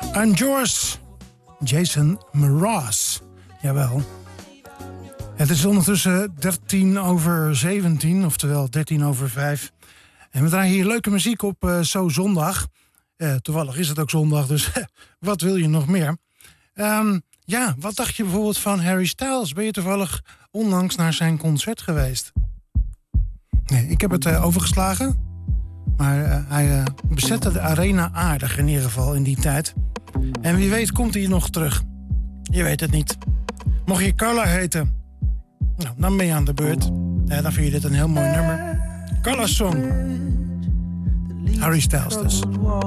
And yours, Jason Mraz. Jawel. Het is ondertussen 17:17, oftewel 5:13. En we draaien hier leuke muziek op Zo Zondag. Toevallig is het ook zondag, dus wat wil je nog meer? Ja, wat dacht je bijvoorbeeld van Harry Styles? Ben je toevallig onlangs naar zijn concert geweest? Nee, ik heb het overgeslagen. Maar hij bezette de arena aardig in ieder geval in die tijd. En wie weet komt hij nog terug. Je weet het niet. Mocht je Carla heten, nou, dan ben je aan de beurt. Dan vind je dit een heel mooi nummer. Carla's Song. Harry Styles dus.